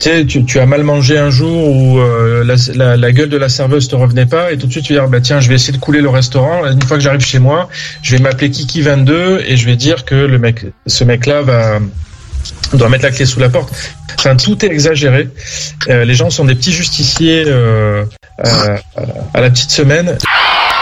tu as mal mangé un jour où la gueule de la serveuse te revenait pas et tout de suite tu vas dire bah tiens je vais essayer de couler le restaurant. Une fois que j'arrive chez moi, je vais m'appeler Kiki22 et je vais dire que ce mec-là doit mettre la clé sous la porte. Enfin, tout est exagéré. Les gens sont des petits justiciers à la petite semaine.